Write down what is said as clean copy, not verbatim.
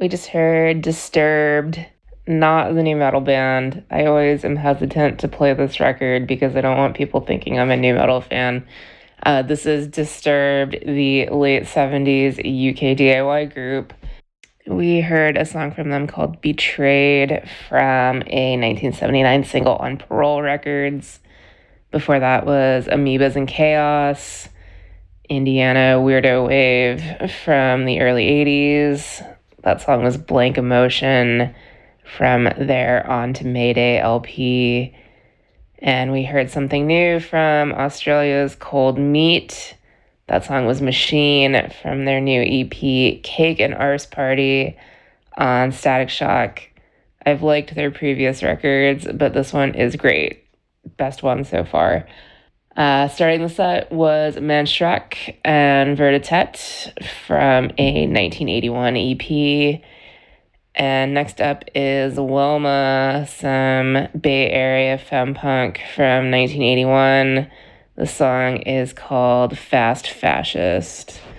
We just heard Disturbed, not the new metal band. I always am hesitant to play this record because I don't want people thinking I'm a new metal fan. This is Disturbed, the late 70s UK DIY group. We heard a song from them called Betrayed from a 1979 single on Parole Records. Before that was Amoebas and Chaos, Indiana Weirdo Wave from the early 80s. That song was Blank Emotion from their On to Mayday LP. And we heard something new from Australia's Cold Meat. That song was Machine from their new EP, Cake and Arse Party, on Static Shock. I've liked their previous records, but this one is great. Best one so far. Starting the set was Manstrak and Vertitet from a 1981 EP. And next up is Wilma, some Bay Area femme punk from 1981. The song is called Fast Fascist.